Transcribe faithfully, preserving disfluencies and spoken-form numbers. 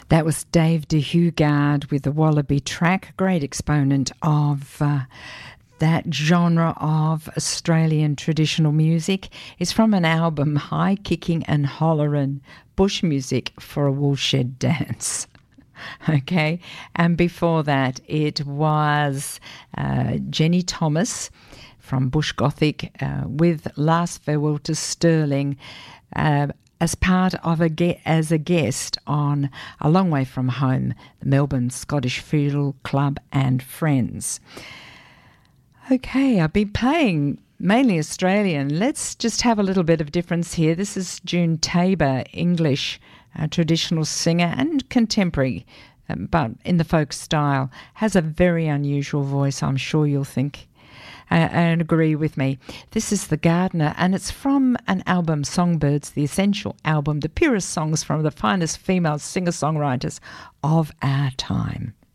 That was Dave de Hugard with the Wallaby track, great exponent of uh, that genre of Australian traditional music. Is from an album, High Kicking and Hollerin', Bush Music for a Woolshed Dance. Okay, and before that it was uh, Jenny Thomas from Bush Gothic uh, with Last Farewell to Stirling, uh, as part of a ge- as a guest on A Long Way From Home, the Melbourne Scottish Fiddle Club and Friends. Okay, I've been playing mainly Australian. Let's just have a little bit of difference here. This is June Tabor, English uh, traditional singer and contemporary, um, but in the folk style. Has a very unusual voice, I'm sure you'll think. Uh, and agree with me. This is The Gardener, and it's from an album, Songbirds, the Essential Album, the purest songs from the finest female singer-songwriters of our time.